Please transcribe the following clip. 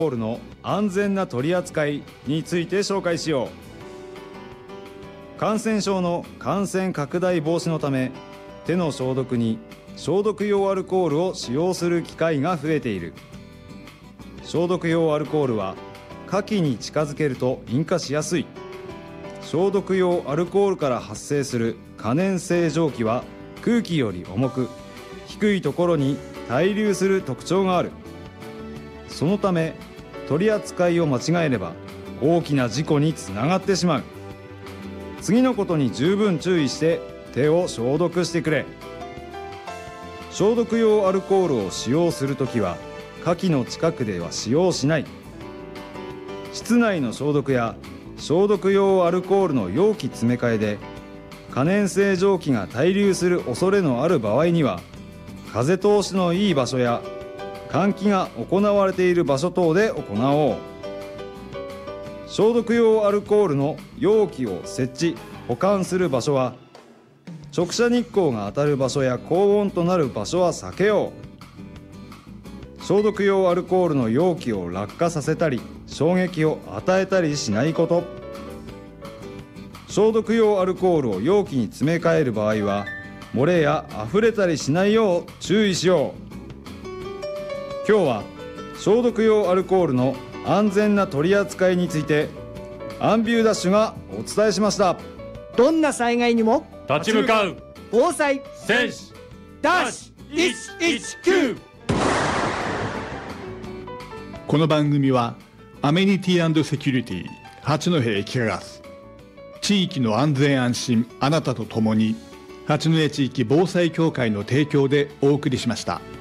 コールの安全な取り扱いについて紹介しよう。感染症の感染拡大防止のため、手の消毒に消毒用アルコールを使用する機会が増えている。消毒用アルコールは火器に近づけると引火しやすい。消毒用アルコールから発生する可燃性蒸気は空気より重く、低いところに滞留する特徴がある。そのため取り扱いを間違えれば大きな事故につながってしまう。次のことに十分注意して手を消毒してくれ。消毒用アルコールを使用するときは火器の近くでは使用しない。室内の消毒や消毒用アルコールの容器詰め替えで可燃性蒸気が滞留する恐れのある場合には、風通しのいい場所や換気が行われている場所等で行おう。消毒用アルコールの容器を設置・保管する場所は、直射日光が当たる場所や高温となる場所は避けよう。消毒用アルコールの容器を落下させたり衝撃を与えたりしないこと。消毒用アルコールを容器に詰め替える場合は、漏れや溢れたりしないよう注意しよう。今日は消毒用アルコールの安全な取り扱いについて、アンビューダッシュがお伝えしました。 どんな災害にも立ち向かう防災戦士ダッシュ119。 この番組はアメニティ&セキュリティ八戸駅ガス、地域の安全安心あなたと共に、八戸地域防災協会の提供でお送りしました。